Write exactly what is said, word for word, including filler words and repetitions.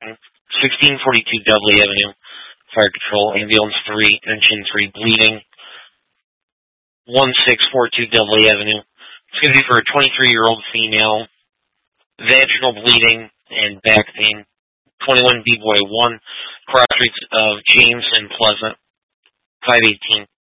sixteen forty-two Dudley Avenue, Fire Control, Ambulance three, Engine three, bleeding. one six four two Dudley Avenue. It's going to be for a twenty-three-year-old female, vaginal bleeding and back pain. twenty-one B-Boy one, cross streets of James and Pleasant, five eighteen.